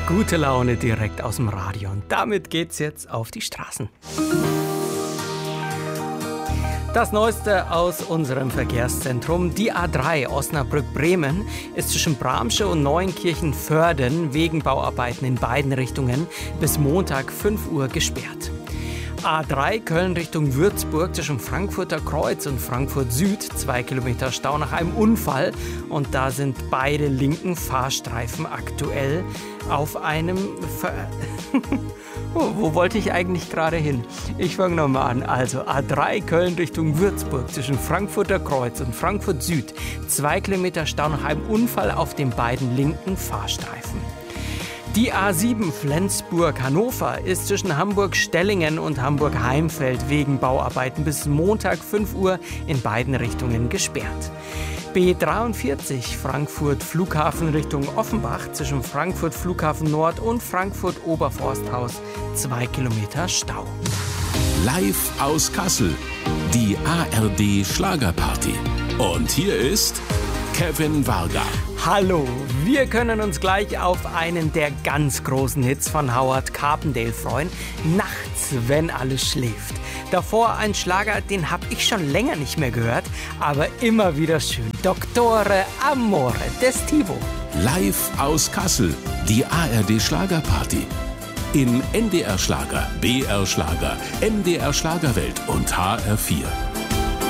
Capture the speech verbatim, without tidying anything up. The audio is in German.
Gute Laune direkt aus dem Radio. Und damit geht's jetzt auf die Straßen. Das Neueste aus unserem Verkehrszentrum, die A drei Osnabrück-Bremen, ist zwischen Bramsche und Neuenkirchen-Vörden wegen Bauarbeiten in beiden Richtungen bis Montag fünf Uhr gesperrt. A drei Köln Richtung Würzburg zwischen Frankfurter Kreuz und Frankfurt Süd, zwei Kilometer Stau nach einem Unfall. Und da sind beide linken Fahrstreifen aktuell auf einem... Ver oh, wo wollte ich eigentlich gerade hin? Ich fange nochmal an. Also A drei Köln Richtung Würzburg zwischen Frankfurter Kreuz und Frankfurt Süd, zwei Kilometer Stau nach einem Unfall auf den beiden linken Fahrstreifen. Die A sieben Flensburg-Hannover ist zwischen Hamburg-Stellingen und Hamburg-Heimfeld wegen Bauarbeiten bis Montag fünf Uhr in beiden Richtungen gesperrt. B dreiundvierzig Frankfurt Flughafen Richtung Offenbach zwischen Frankfurt Flughafen Nord und Frankfurt Oberforsthaus, zwei Kilometer Stau. Live aus Kassel, die A R D Schlagerparty. Und hier ist Kevin Varga. Hallo, wir können uns gleich auf einen der ganz großen Hits von Howard Carpendale freuen. Nachts, wenn alles schläft. Davor ein Schlager, den habe ich schon länger nicht mehr gehört, aber immer wieder schön. Dottore Amore d'Estivo. Live aus Kassel, die A R D Schlagerparty. In N D R Schlager, B R Schlager, M D R Schlagerwelt und H R vier.